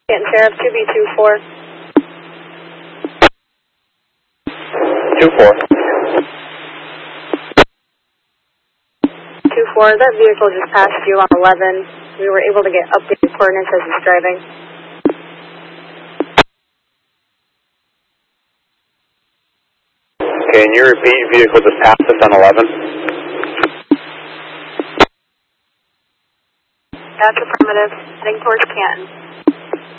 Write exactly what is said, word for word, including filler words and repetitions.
Canton Sheriff, two B two four. two four. two four, that vehicle just passed you on eleven. We were able to get updated coordinates as he's driving. Can you repeat vehicle just passed us on eleven? That's affirmative, heading towards Canton.